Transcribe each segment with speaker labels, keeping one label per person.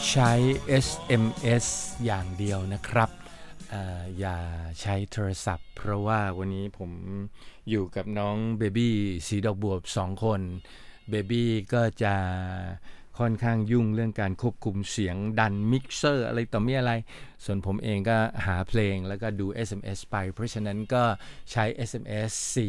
Speaker 1: ใช้ SMS อย่างเดียวนะครับอย่าใช้โทรศัพท์เพราะว่าวันนี้ผมอยู่กับน้องเบบี้สีดอกบัว2คนเบบี้ก็จะค่อนข้างยุ่งเรื่องการควบคุมเสียงดันมิกเซอร์อะไรต่อมีอะไรส่วนผมเองก็หาเพลงแล้วก็ดู SMS ไปเพราะฉะนั้นก็ใช้ SMS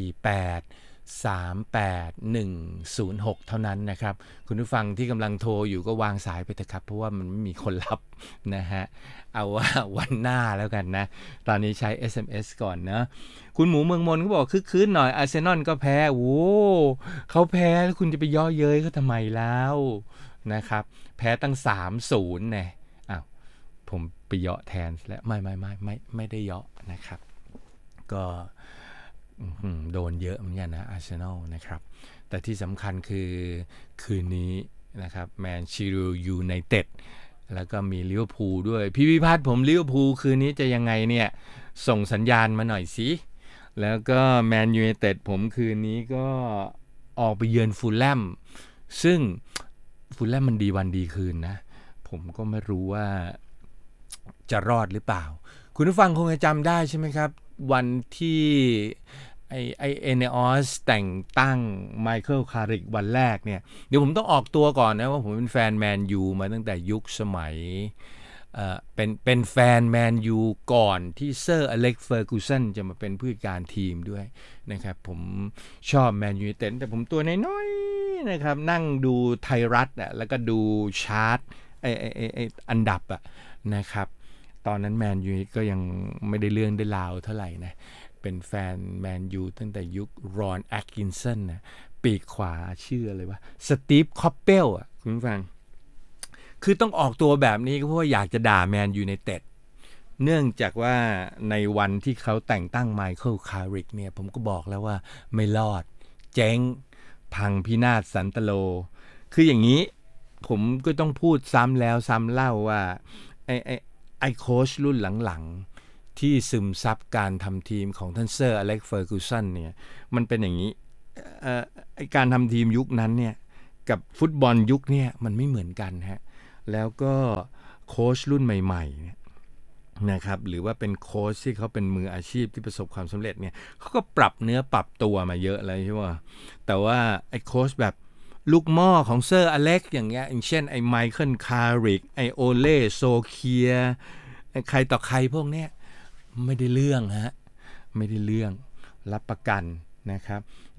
Speaker 1: 4838106เท่านั้นนะครับคุณผู้ฟังที่กำลังโทรอยู่ก็วางสายไปเถอะครับเพราะว่ามันไม่มีคนรับนะฮะเอาว่าวันหน้าแล้วกันนะตอนนี้ใช้ SMS ก่อนนะคุณหมูเมืองมนก็บอกคึกคืนหน่อยอาร์เซนอลก็แพ้โว้เขาแพ้แล้วคุณจะไปย่อเย้ยเขาทำไมแล้วนะครับแพ้ตั้ง 3-0 เนี่ยอ้าวผมไปเยาะแทนแล้วไม่ได้เยาะนะครับก็โดนเยอะเหมือนกันนะอาร์เซนอลนะครับแต่ที่สำคัญคือคืนนี้นะครับแมนเชสเตอร์ยูไนเต็ดแล้วก็มีลิเวอร์พูลด้วยพี่พิพัฒน์ผมลิเวอร์พูลคืนนี้จะยังไงเนี่ยส่งสัญญาณมาหน่อยสิแล้วก็แมนยูไนเต็ดผมคืนนี้ก็ออกไปเยือนฟูลแลมซึ่งฟูลแลมมันดีวันดีคืนนะผมก็ไม่รู้ว่าจะรอดหรือเปล่าคุณผู้ฟังคงจะจำได้ใช่ไหมครับวันที่ไอเอเนอสแต่งตั้งไมเคิลคาริกวันแรกเนี่ยเดี๋ยวผมต้องออกตัวก่อนนะว่าผมเป็นแฟนแมนยูมาตั้งแต่ยุคสมัยเป็นแฟนแมนยูก่อนที่เซอร์อเล็กซ์เฟอร์กูสันจะมาเป็นผู้จัดการทีมด้วยนะครับผมชอบแมนยูแต่ผมตัวน้อยๆนะครับนั่งดูไทยรัฐแล้วก็ดูชาร์ตไออันดับนะครับตอนนั้นแมนยูก็ยังไม่ได้เรื่องได้ราวเท่าไหร่นะเป็นแฟนแมนยูตั้งแต่ยุครอนแอคกินสันนะปีกขวาชื่ออะไรวะสตีฟคอปเปลคุณผู้ฟังคือต้องออกตัวแบบนี้ก็เพราะว่าอยากจะด่าแมนยูไนเต็ดเนื่องจากว่าในวันที่เขาแต่งตั้งไมเคิลคาริกเนี่ยผมก็บอกแล้วว่าไม่รอดเจ๊งพังพินาศสันตโลคืออย่างนี้ผมก็ต้องพูดซ้ำแล้วซ้ำเล่าว่าไอ้โค้ชรุ่นหลังๆที่ซึมซับการทำทีมของท่านเซอร์อเล็กซ์เฟอร์กูสันเนี่ยมันเป็นอย่างนี้ไอ้การทำทีมยุคนั้นเนี่ยกับฟุตบอลยุคเนี่ยมันไม่เหมือนกันฮะแล้วก็โค้ชรุ่นใหม่ๆเนี่ยนะครับหรือว่าเป็นโค้ชที่เขาเป็นมืออาชีพที่ประสบความสำเร็จเนี่ยเขาก็ปรับเนื้อปรับตัวมาเยอะเลยใช่ไหมแต่ว่าไอ้โค้ชแบบลูกหม้อของเซอร์อเล็กซ์อย่างเงี้ยอย่างเช่นไอ้ไมเคิลคาริกไอ้โอเล่โซเคียใครต่อใครพวกเนี้ยไม่ได้เรื่องฮะไม่ได้เรื่องรับประกันนะครับ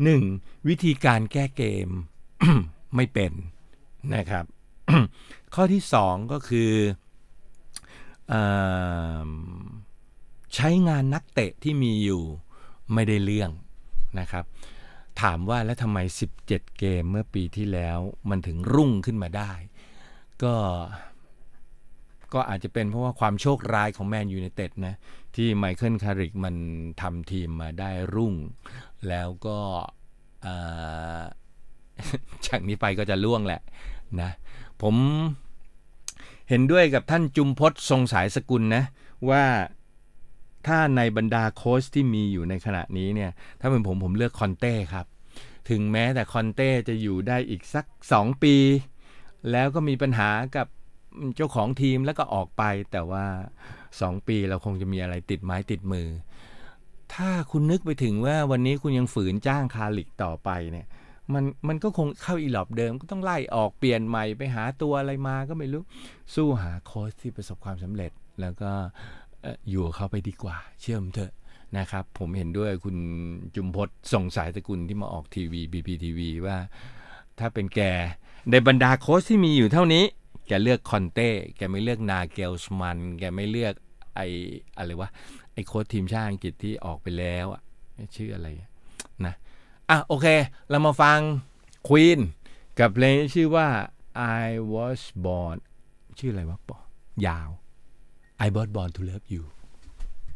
Speaker 1: 1วิธีการแก้เกม ไม่เป็นนะครับข้อที่2ก็คือใช้งานนักเตะที่มีอยู่ไม่ได้เรื่องนะครับถามว่าแล้วทำไม17เกมเมื่อปีที่แล้วมันถึงรุ่งขึ้นมาได้ก็อาจจะเป็นเพราะว่าความโชคร้ายของแมนยูไนเต็ดนะที่ไมเคิลคาริกมันทำทีมมาได้รุ่งแล้วก็จากนี้ไปก็จะล่วงแหละนะผมเห็นด้วยกับท่านจุมพจน์ทรงสายสกุลนะว่าถ้าในบรรดาโค้ชที่มีอยู่ในขณะนี้เนี่ยถ้าเป็นผมเลือกคอนเต้ครับถึงแม้แต่คอนเต้จะอยู่ได้อีกสัก2ปีแล้วก็มีปัญหากับเจ้าของทีมแล้วก็ออกไปแต่ว่า2ปีเราคงจะมีอะไรติดไม้ติดมือถ้าคุณนึกไปถึงว่าวันนี้คุณยังฝืนจ้างคาริกต่อไปเนี่ยมันก็คงเข้าอีหลอบเดิมก็ต้องไล่ออกเปลี่ยนใหม่ไปหาตัวอะไรมาก็ไม่รู้สู้หาโค้ชที่ประสบความสำเร็จแล้วก็อยู่เขาไปดีกว่าเชื่อมเถอะนะครับผมเห็นด้วยคุณจุมพจน์ส่งสายสกุลที่มาออกทีวี BPTV ว่าถ้าเป็นแกในบรรดาโค้ชที่มีอยู่เท่านี้แกเลือกคอนเต้แกไม่เลือกนาเกลสมันแกไม่เลือกอะไรวะไอโค้ชทีมชาติอังกฤษที่ออกไปแล้วชื่ออะไรนะโอเคเรามาฟัง Queen กับเพลงชื่อว่า I was born ชื่ออะไรวะยาว I was born to love you